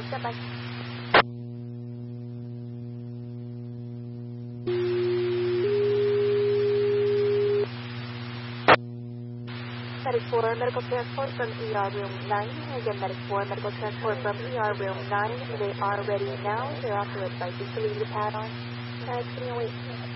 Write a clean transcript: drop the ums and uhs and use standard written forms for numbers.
Stand by. Medic 4, medical transport from ER room 9. Again, Medic 4, medical transport from ER room 9. They are ready now. They're authorized by to leave the pad on. Continue wait.